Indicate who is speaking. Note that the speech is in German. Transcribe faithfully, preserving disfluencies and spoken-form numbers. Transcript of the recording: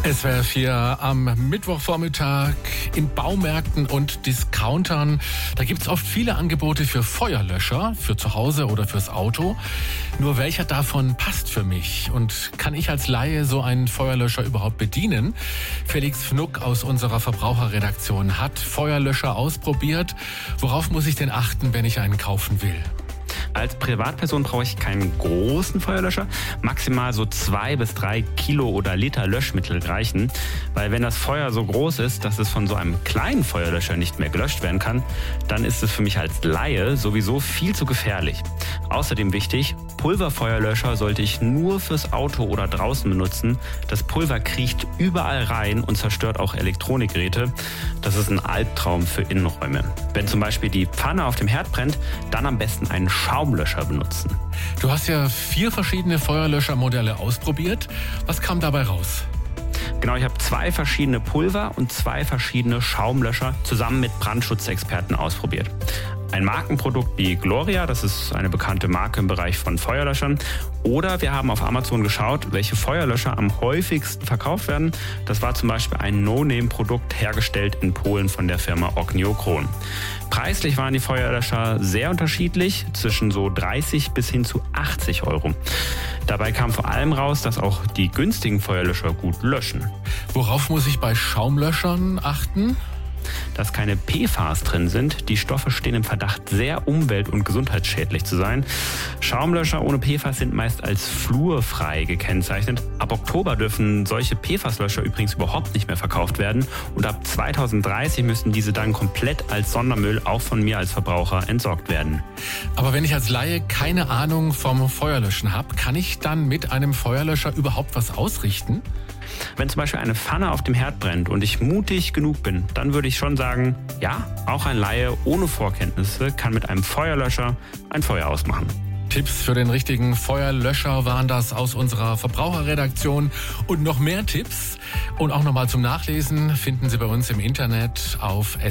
Speaker 1: S W R vier am Mittwochvormittag in Baumärkten und Discountern. Da gibt's oft viele Angebote für Feuerlöscher, für zu Hause oder fürs Auto. Nur welcher davon passt für mich? Und kann ich als Laie so einen Feuerlöscher überhaupt bedienen? Felix Fnuck aus unserer Verbraucherredaktion hat Feuerlöscher ausprobiert. Worauf muss ich denn achten, wenn ich einen kaufen will?
Speaker 2: Als Privatperson brauche ich keinen großen Feuerlöscher. Maximal so zwei bis drei Kilo oder Liter Löschmittel reichen. Weil wenn das Feuer so groß ist, dass es von so einem kleinen Feuerlöscher nicht mehr gelöscht werden kann, dann ist es für mich als Laie sowieso viel zu gefährlich. Außerdem wichtig, Pulverfeuerlöscher sollte ich nur fürs Auto oder draußen benutzen. Das Pulver kriecht überall rein und zerstört auch Elektronikgeräte. Das ist ein Albtraum für Innenräume. Wenn zum Beispiel die Pfanne auf dem Herd brennt, dann am besten einen Schaumlöscher benutzen.
Speaker 1: Du hast ja vier verschiedene Feuerlöschermodelle ausprobiert. Was kam dabei raus?
Speaker 2: Genau, ich habe zwei verschiedene Pulver und zwei verschiedene Schaumlöscher zusammen mit Brandschutzexperten ausprobiert. Ein Markenprodukt wie Gloria, das ist eine bekannte Marke im Bereich von Feuerlöschern. Oder wir haben auf Amazon geschaut, welche Feuerlöscher am häufigsten verkauft werden. Das war zum Beispiel ein No-Name-Produkt, hergestellt in Polen von der Firma Ognio-Kron. Preislich waren die Feuerlöscher sehr unterschiedlich, zwischen so dreißig bis hin zu achtzig Euro. Dabei kam vor allem raus, dass auch die günstigen Feuerlöscher gut löschen.
Speaker 1: Worauf muss ich bei Schaumlöschern achten?
Speaker 2: Dass keine P F A S drin sind. Die Stoffe stehen im Verdacht, sehr umwelt- und gesundheitsschädlich zu sein. Schaumlöscher ohne P F A S sind meist als fluorfrei gekennzeichnet. Ab Oktober dürfen solche P F A S-Löscher übrigens überhaupt nicht mehr verkauft werden. Und ab zweitausenddreißig müssen diese dann komplett als Sondermüll auch von mir als Verbraucher entsorgt werden.
Speaker 1: Aber wenn ich als Laie keine Ahnung vom Feuerlöschen habe, kann ich dann mit einem Feuerlöscher überhaupt was ausrichten?
Speaker 2: Wenn zum Beispiel eine Pfanne auf dem Herd brennt und ich mutig genug bin, dann würde ich schon sagen, ja, auch ein Laie ohne Vorkenntnisse kann mit einem Feuerlöscher ein Feuer ausmachen.
Speaker 1: Tipps für den richtigen Feuerlöscher waren das aus unserer Verbraucherredaktion. Und noch mehr Tipps und auch nochmal zum Nachlesen finden Sie bei uns im Internet auf